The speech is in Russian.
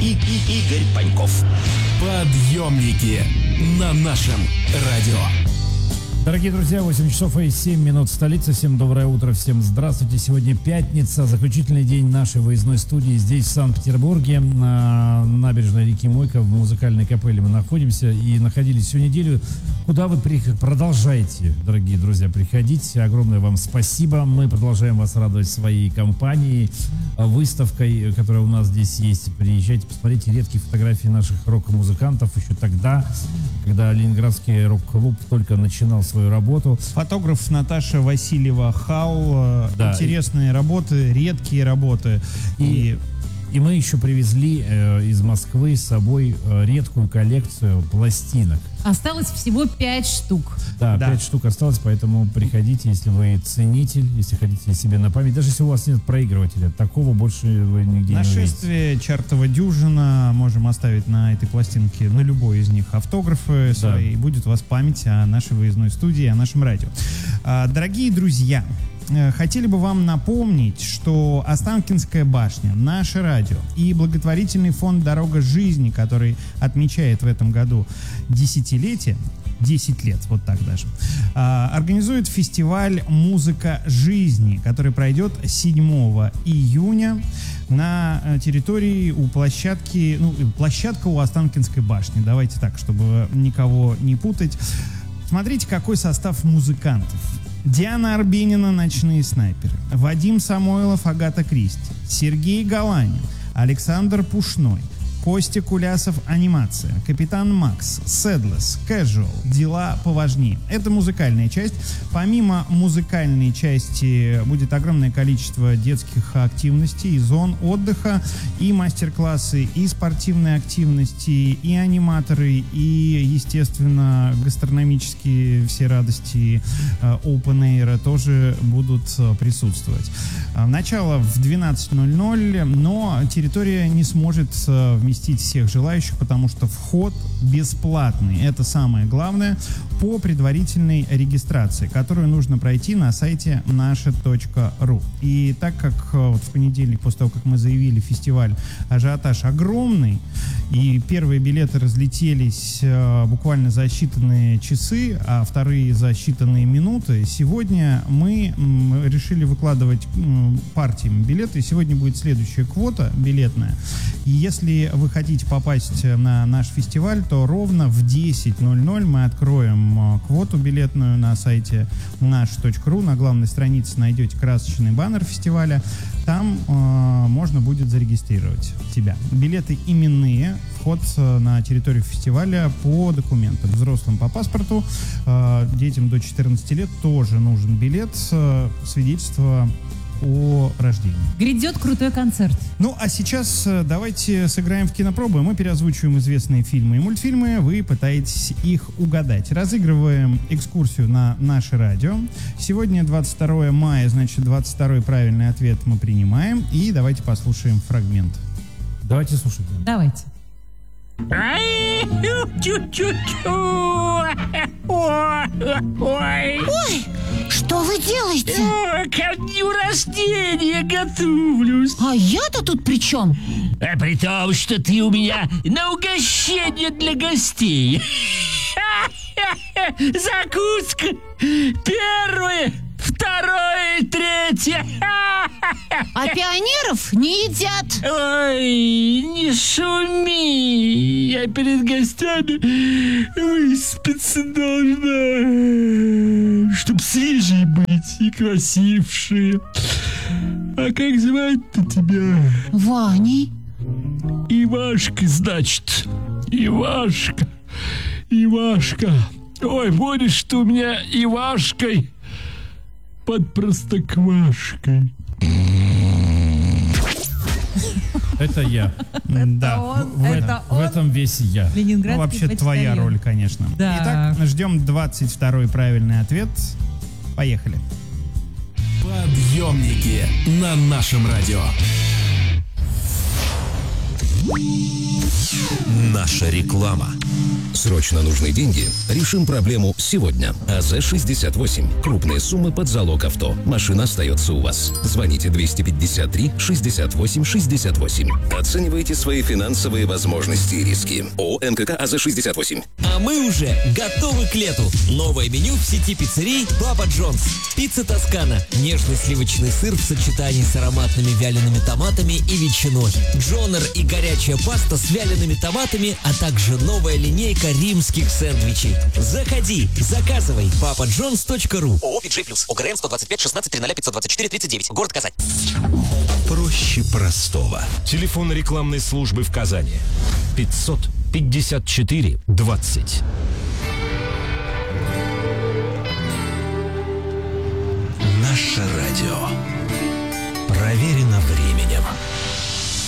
Игорь Паньков. Подъемники на нашем радио. Дорогие друзья, 8 часов и 7 минут в столице. Всем доброе утро, всем здравствуйте. Сегодня пятница, заключительный день нашей выездной студии здесь, в Санкт-Петербурге, на набережной реки Мойка, в музыкальной капелле мы находимся и находились всю неделю. Куда вы продолжаете, дорогие друзья, приходить. Огромное вам спасибо. Мы продолжаем вас радовать своей компанией, выставкой, которая у нас здесь есть. Приезжайте, посмотрите редкие фотографии наших рок-музыкантов еще тогда, когда Ленинградский рок-клуб только начинал свою работу. Фотограф Наташа Васильева-Хау. Да. Интересные работы, редкие работы. И мы еще привезли из Москвы с собой редкую коллекцию пластинок. Осталось всего 5 штук. Да, 5 штук осталось, поэтому приходите, если вы ценитель, если хотите себе на память. Даже если у вас нет проигрывателя, такого больше вы нигде не увидите. Нашествие, чартова дюжина. Можем оставить на этой пластинке, на любой из них, автографы свои. И будет у вас память о нашей выездной студии, о нашем радио. Дорогие друзья, хотели бы вам напомнить, что Останкинская башня, наше радио и благотворительный фонд «Дорога жизни», который отмечает в этом году десятилетие, 10 лет, вот так даже, организует фестиваль «Музыка жизни», который пройдет 7 июня на территории у площадки, площадка у Останкинской башни. Давайте так, чтобы никого не путать. Смотрите, какой состав музыкантов. Диана Арбенина «Ночные снайперы», Вадим Самойлов «Агата Кристи», Сергей Галанин, Александр Пушной, Костя Кулясов «Анимация», Капитан Макс, Седлес, Casual, «Дела поважнее». Это музыкальная часть. Помимо музыкальной части будет огромное количество детских активностей, зон отдыха, и мастер-классы, и спортивные активности, и аниматоры, и, естественно, гастрономические все радости Open Air тоже будут присутствовать. Начало в 12:00, но территория не сможет вместить всех желающих, потому что вход бесплатный. Это самое главное, по предварительной регистрации, которую нужно пройти на сайте naша.ru. И так как вот в понедельник, после того, как мы заявили, фестиваль, ажиотаж огромный, и первые билеты разлетелись буквально за считанные часы, а вторые за считанные минуты, сегодня мы решили выкладывать партиями билеты. Сегодня будет следующая квота билетная. И если вы хотите попасть на наш фестиваль, то ровно в 10:00 мы откроем квоту билетную на сайте nash.ru. На главной странице найдете красочный баннер фестиваля. Там можно будет зарегистрировать себя. Билеты именные. Вход на территорию фестиваля по документам. Взрослым по паспорту. Детям до 14 лет тоже нужен билет. Свидетельство о рождении. Грядет крутой концерт. Ну, а сейчас давайте сыграем в кинопробы. Мы переозвучиваем известные фильмы и мультфильмы. Вы пытаетесь их угадать. Разыгрываем экскурсию на наше радио. Сегодня 22 мая, значит, 22-й правильный ответ мы принимаем. И давайте послушаем фрагмент. Давайте слушать. Давайте. Ой, что вы делаете? Ко дню рождения готовлюсь. А я-то тут при чем? А при том, что ты у меня на угощение для гостей. Закуска. Первое, второе и третье. А пионеров не едят. Ой, не шуми. Я перед гостями выспаться должна, чтоб свежей быть и красившие. А как звать-то тебя? Ваней. Ивашка, значит. Ивашка. Ивашка. Ой, будешь что у меня Ивашкой под простоквашкой. Это я. Да, в этом весь я. Ну, вообще твоя роль, конечно. Да. Итак, ждем 22-й правильный ответ. Поехали. Подъемники на нашем радио. Наша реклама. Срочно нужны деньги? Решим проблему сегодня. АЗ-68. Крупные суммы под залог авто. Машина остается у вас. Звоните 253-68-68. Оценивайте свои финансовые возможности и риски. ООО НКК АЗ-68. А мы уже готовы к лету. Новое меню в сети пиццерий Папа Джонс. Пицца Тоскана. Нежный сливочный сыр в сочетании с ароматными вялеными томатами и ветчиной. Джонер и горячая паста с вялеными томатами, а также новая линейка римских сэндвичей. Заходи, заказывай. papajohns.ru. ООО «Пиджей Плюс». ОГРН 125 16 00 524 39. Город Казань. Проще простого. Телефон рекламной службы в Казани. 554 20. Наше радио. Проверено временем.